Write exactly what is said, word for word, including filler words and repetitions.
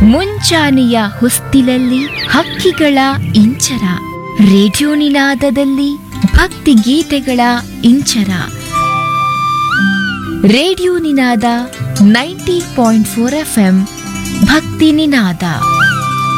ಮುಂಚಾನೆಯ ಹೊಸ್ತಿಲಲ್ಲಿ ಹಕ್ಕಿಗಳ ಇಂಚರ, ರೇಡಿಯೋ ನಿನಾದದಲ್ಲಿ ಭಕ್ತಿಗೀತೆಗಳ ಇಂಚರ. ರೇಡಿಯೋ ನಿನಾದ ninety point four F M ಭಕ್ತಿ ನಿನಾದ.